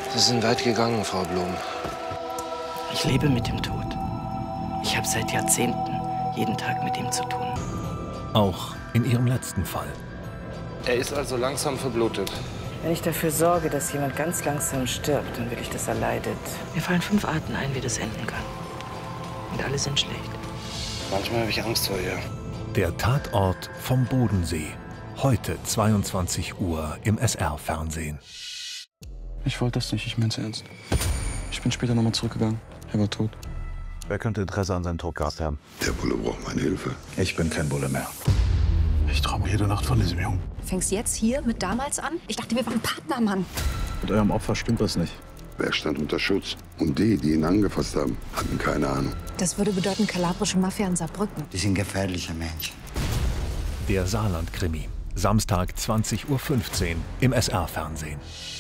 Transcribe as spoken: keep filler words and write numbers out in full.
Sie sind weit gegangen, Frau Blum. Ich lebe mit dem Tod. Ich habe seit Jahrzehnten jeden Tag mit ihm zu tun. Auch in ihrem letzten Fall. Er ist also langsam verblutet. Wenn ich dafür sorge, dass jemand ganz langsam stirbt, dann will ich, dass er leidet. Mir fallen fünf Arten ein, wie das enden kann. Und alle sind schlecht. Manchmal habe ich Angst vor ihr. Der Tatort vom Bodensee. Heute zweiundzwanzig Uhr im S R-Fernsehen. Ich wollte das nicht, ich mein's ernst. Ich bin später nochmal zurückgegangen. Er war tot. Wer könnte Interesse an seinem Tod gehabt haben? Der Bulle braucht meine Hilfe. Ich bin kein Bulle mehr. Ich träume jede Nacht von diesem Jungen. Fängst jetzt hier mit damals an? Ich dachte, wir waren Partner, Mann. Mit eurem Opfer stimmt das nicht. Er stand unter Schutz. Und die, die ihn angefasst haben, hatten keine Ahnung. Das würde bedeuten kalabrische Mafia in Saarbrücken. Die sind gefährliche Menschen. Der Saarland-Krimi. Samstag zwanzig Uhr fünfzehn im S R-Fernsehen.